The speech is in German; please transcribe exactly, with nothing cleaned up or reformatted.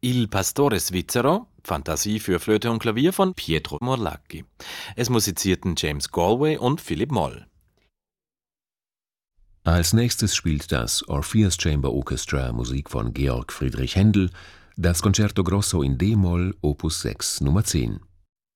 Il Pastore Svizzero, Fantasie für Flöte und Klavier von Pietro Morlacchi. Es musizierten James Galway und Philipp Moll. Als nächstes spielt das Orpheus Chamber Orchestra Musik von Georg Friedrich Händel, das Concerto Grosso in D-Moll, Opus sechs, Nummer zehn.